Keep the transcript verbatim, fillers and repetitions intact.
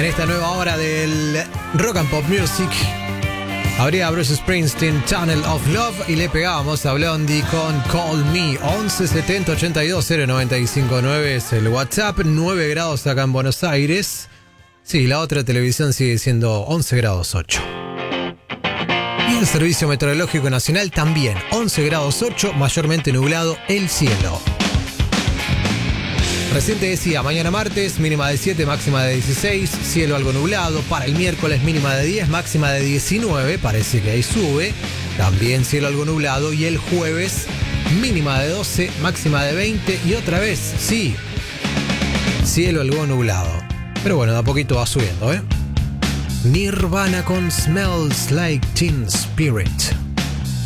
En esta nueva hora del Rock and Pop Music, habría Bruce Springsteen, Tunnel of Love, y le pegábamos a Blondie con Call Me. Once setenta ochenta y dos cero noventa y cinco nueve es el WhatsApp. nueve grados acá en Buenos Aires. Sí, la otra televisión sigue siendo once grados ocho. Y el Servicio Meteorológico Nacional también, once grados ocho, mayormente nublado el cielo. Recién te decía, mañana martes, mínima de siete, máxima de dieciséis, cielo algo nublado. Para el miércoles, mínima de diez, máxima de diecinueve, parece que ahí sube. También cielo algo nublado. Y el jueves, mínima de doce, máxima de veinte. Y otra vez, sí, cielo algo nublado. Pero bueno, de a poquito va subiendo, ¿eh? Nirvana con Smells Like Teen Spirit.